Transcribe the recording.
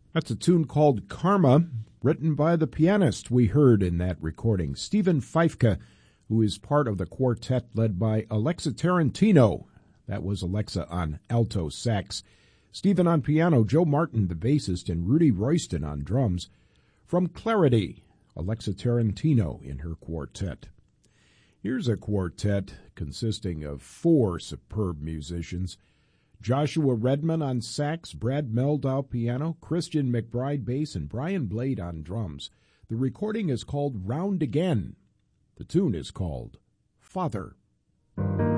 That's a tune called Karma, written by the pianist we heard in that recording, Stephen Feifke, who is part of the quartet led by Alexa Tarantino. That was Alexa on alto sax, Stephen on piano, Joe Martin, the bassist, and Rudy Royston on drums. From Clarity, Alexa Tarantino in her quartet. Here's a quartet consisting of 4 superb musicians: Joshua Redman on sax, Brad Meldau piano, Christian McBride bass, and Brian Blade on drums. The recording is called Round Again. The tune is called Father.